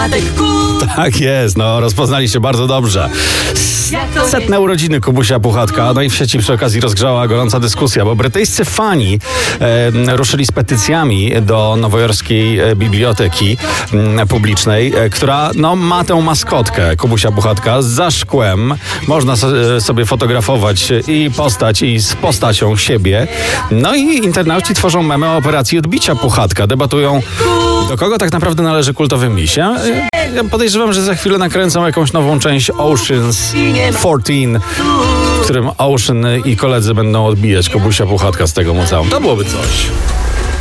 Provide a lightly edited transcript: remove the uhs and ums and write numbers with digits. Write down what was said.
Puchatek Tak jest, no rozpoznaliście bardzo dobrze. 100. urodziny Kubusia Puchatka, no i w sieci przy okazji rozgrzała gorąca dyskusja, bo brytyjscy fani ruszyli z petycjami do nowojorskiej biblioteki publicznej, która no, ma tę maskotkę Kubusia Puchatka za szkłem. Można sobie fotografować i postać, i z postacią siebie. No i internauci tworzą memy o operacji odbicia Puchatka. Debatują, do kogo tak naprawdę należy kultowy miś. Ja podejrzewam, że za chwilę nakręcą jakąś nową część Ocean's 14, w którym Ocean i koledzy będą odbijać Kubusia Puchatka z tego muzeum. To byłoby coś.